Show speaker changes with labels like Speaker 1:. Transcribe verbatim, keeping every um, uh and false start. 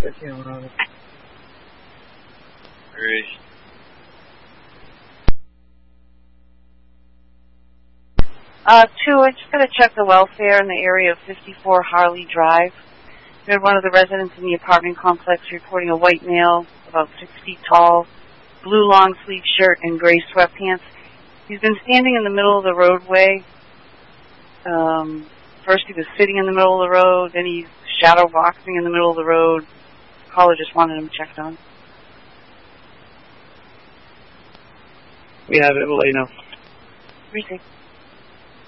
Speaker 1: Great.
Speaker 2: Uh, two, I just got to check the welfare in the area of fifty-four Harley Drive. We had one of the residents in the apartment complex reporting a white male, about six feet tall, blue long-sleeve shirt and gray sweatpants. He's been standing in the middle of the roadway. Um, first he was sitting in the middle of the road, then he's shadow boxing in the middle of the road. The caller just wanted him checked on.
Speaker 3: We have it. We'll let you know.
Speaker 2: Received.